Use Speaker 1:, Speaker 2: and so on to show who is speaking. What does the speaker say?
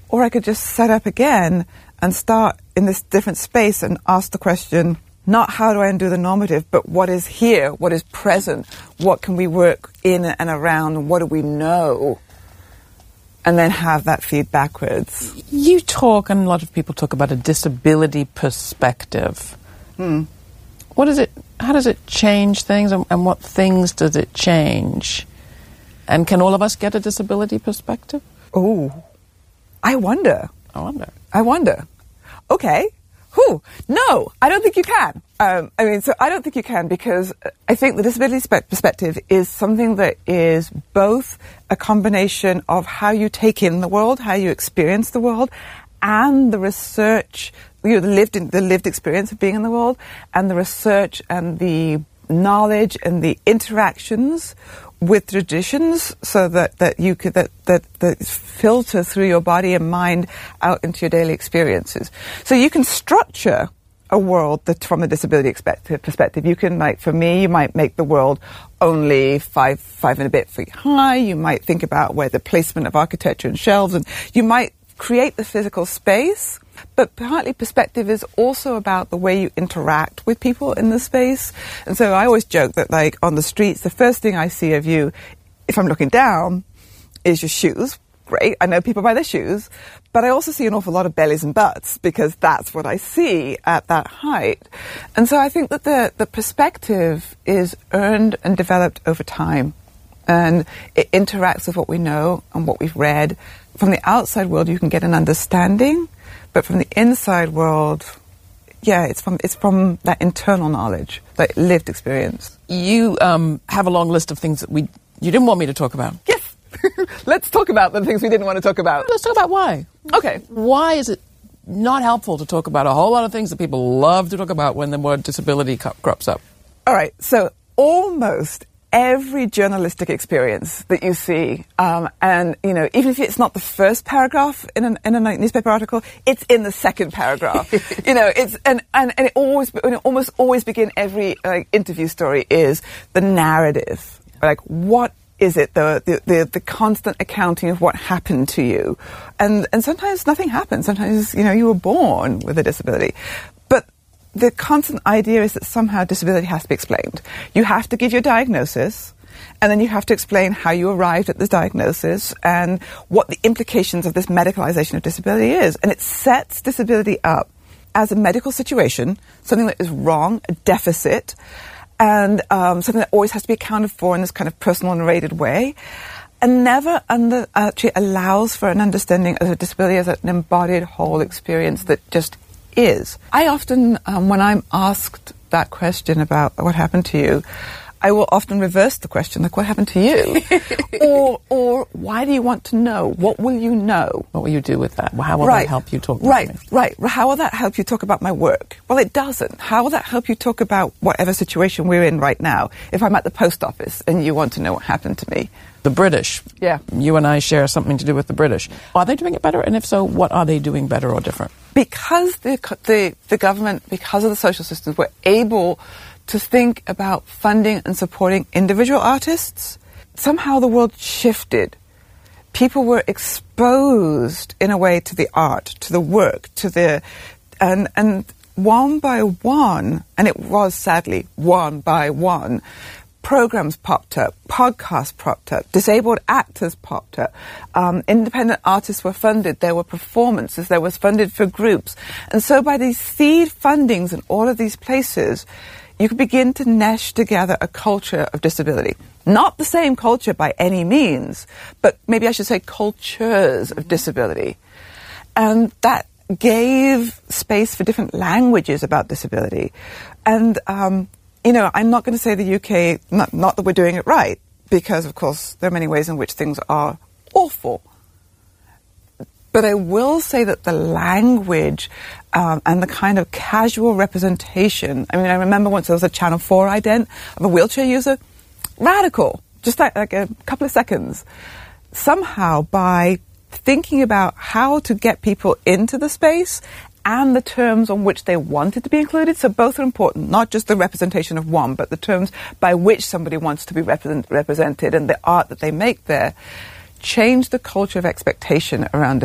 Speaker 1: Or I could just set up again and start in this different space and ask the question, not how do I undo the normative, but what is here, what is present, what can we work in and around, what do we know, and then have that feed backwards.
Speaker 2: You talk, and a lot of people talk about a disability perspective. What is it? How does it change things, and what things does it change? And can all of us get a disability perspective?
Speaker 1: Oh, I wonder. Okay. No, I don't think you can. I don't think you can, because I think the disability perspective is something that is both a combination of how you take in the world, how you experience the world, and the research, the lived experience of being in the world, and the research and the knowledge and the interactions with traditions, so that you could that filter through your body and mind out into your daily experiences. So you can structure a world that, from a disability perspective, you can, like, for me, you might make the world only five and a bit feet high. You might think about where the placement of architecture and shelves, and you might create the physical space. But partly perspective is also about the way you interact with people in the space. And so I always joke that, like, on the streets, the first thing I see of you, if I'm looking down, is your shoes. Great, I know people by their shoes. But I also see an awful lot of bellies and butts, because that's what I see at that height. And so I think that the perspective is earned and developed over time. And it interacts with what we know and what we've read. From the outside world, you can get an understanding. But from the inside world, it's from that internal knowledge, that lived experience.
Speaker 2: You have a long list of things that you didn't want me to talk about.
Speaker 1: Yes. Let's talk about the things we didn't want to talk about.
Speaker 2: Let's talk about why.
Speaker 1: Okay.
Speaker 2: Why is it not helpful to talk about a whole lot of things that people love to talk about when the word disability crops up?
Speaker 1: All right. So almost every journalistic experience that you see, and, you know, even if it's not the first paragraph in a newspaper article, it's in the second paragraph. You know, it's and it almost always begin every interview story is the narrative. Like, what is it? The constant accounting of what happened to you, and sometimes nothing happens. Sometimes, you know, you were born with a disability, but the constant idea is that somehow disability has to be explained. You have to give your diagnosis, and then you have to explain how you arrived at this diagnosis and what the implications of this medicalization of disability is. And it sets disability up as a medical situation, something that is wrong, a deficit, and something that always has to be accounted for in this kind of personal and rated way, and never actually allows for an understanding of a disability as an embodied whole experience that just is. I often, when I'm asked that question about what happened to you, I will often reverse the question, like, what happened to you? or why do you want to know? What will you know?
Speaker 2: What will you do with that? How will that help you talk about me?
Speaker 1: Right. How will that help you talk about my work? Well, it doesn't. How will that help you talk about whatever situation we're in right now? If I'm at the post office and you want to know what happened to me.
Speaker 2: The British.
Speaker 1: Yeah.
Speaker 2: You and I share something to do with the British. Are they doing it better? And if so, what are they doing better or different?
Speaker 1: Because the government, because of the social systems, were able to think about funding and supporting individual artists, somehow the world shifted. People were exposed in a way to the art, to the work, to the and one by one, and it was sadly one by one, programs popped up, podcasts popped up, disabled actors popped up, independent artists were funded, there were performances, there was funded for groups. And so by these seed fundings in all of these places, you could begin to mesh together a culture of disability. Not the same culture by any means, but maybe I should say cultures of disability. And that gave space for different languages about disability. And, you know, I'm not going to say the UK, not that we're doing it right, because, of course, there are many ways in which things are awful. But I will say that the language and the kind of casual representation, I mean, I remember once there was a Channel 4 ident of a wheelchair user, radical, just like a couple of seconds. Somehow, by thinking about how to get people into the space and the terms on which they wanted to be included, so both are important, not just the representation of one, but the terms by which somebody wants to be represented and the art that they make there, change the culture of expectation around